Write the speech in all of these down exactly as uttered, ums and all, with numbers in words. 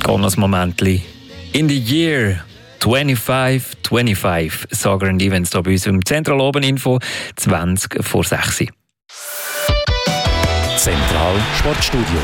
Gehen das Momentli. In the year fünfundzwanzig fünfundzwanzig, Sager and Events hier bei uns im Zentral oben Info, zwanzig vor sechs. Zentral Sportstudio.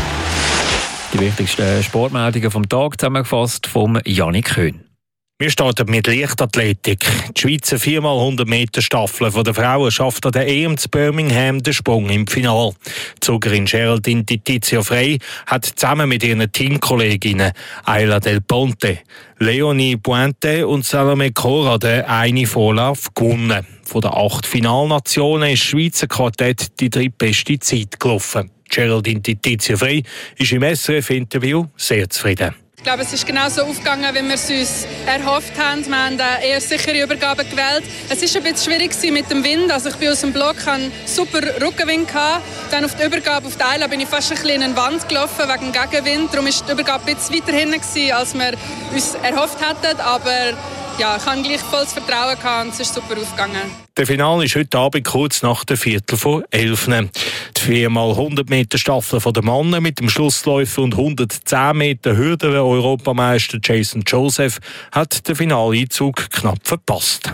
Die wichtigsten Sportmeldungen vom Tag zusammengefasst vom Jannik Höhn. Wir starten mit Leichtathletik. Die Schweizer vier mal hundert Meter Staffel der Frauen schafft an der E M zu Birmingham den Sprung im Finale. Die Zugerin Geraldine Titizio Frey hat zusammen mit ihren Teamkolleginnen Ayla Del Ponte, Leonie Puente und Salome Cora den einen Vorlauf gewonnen. Von den acht Finalnationen ist das Schweizer Quartett die drittbeste Zeit gelaufen. Geraldine Titizio Frey ist im S R F-Interview sehr zufrieden. Ich glaube, es ist genau so aufgegangen, wie wir es uns erhofft haben. Wir haben eine eher sichere Übergabe gewählt. Es war ein bisschen schwierig mit dem Wind. Also ich bin aus dem Block, hatte super Rückenwind. Dann auf die Übergabe auf die Eile bin ich fast ein bisschen in eine Wand gelaufen wegen Gegenwind. Darum war die Übergabe ein bisschen weiter hinten, als wir uns erhofft hätten. Aber ja, ich hatte gleich volles Vertrauen und es ist super aufgegangen. Der Finale ist heute Abend kurz nach der Viertel vor elf. Die vier mal hundert Meter Staffel der Männer mit dem Schlussläufer und hundertzehn Meter Hürden-Europameister Jason Joseph hat den Finaleinzug knapp verpasst.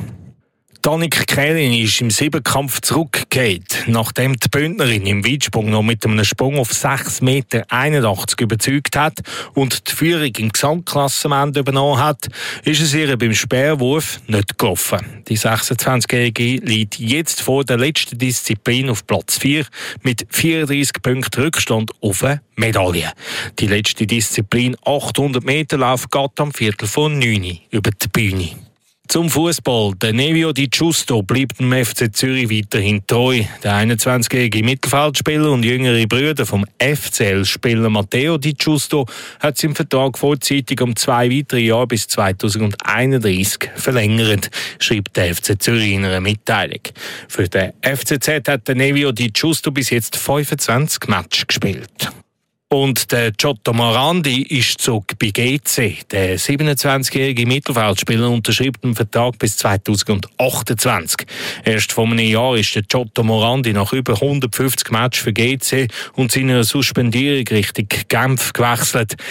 Annik Kählin ist im Siebenkampf zurückgefallen, nachdem die Bündnerin im Weitsprung noch mit einem Sprung auf sechs Meter einundachtzig überzeugt hat und die Führung im Gesamtklassement übernommen hat, ist es ihr beim Speerwurf nicht gelaufen. Die sechsundzwanzigjährige liegt jetzt vor der letzten Disziplin auf Platz vier mit vierunddreissig Punkten Rückstand auf eine Medaille. Die letzte Disziplin, achthundert Meter Lauf, geht am Viertel vor neun über die Bühne. Zum Fußball. Der Nevio Di Giusto bleibt dem F C Zürich weiterhin treu. Der einundzwanzigjährige Mittelfeldspieler und jüngere Brüder vom F C L-Spieler Matteo Di Giusto hat seinen Vertrag vorzeitig um zwei weitere Jahre bis zweitausendeinunddreissig verlängert, schreibt der F C Zürich in einer Mitteilung. Für den F C Z hat der Nevio Di Giusto bis jetzt fünfundzwanzig Matches gespielt. Und der Giotto Morandi ist zurück bei G C. Der siebenundzwanzigjährige Mittelfeldspieler unterschreibt einen Vertrag bis zweitausendachtundzwanzig. Erst vor einem Jahr ist der Giotto Morandi nach über hundertfünfzig Matches für G C und seiner Suspendierung Richtung Genf gewechselt.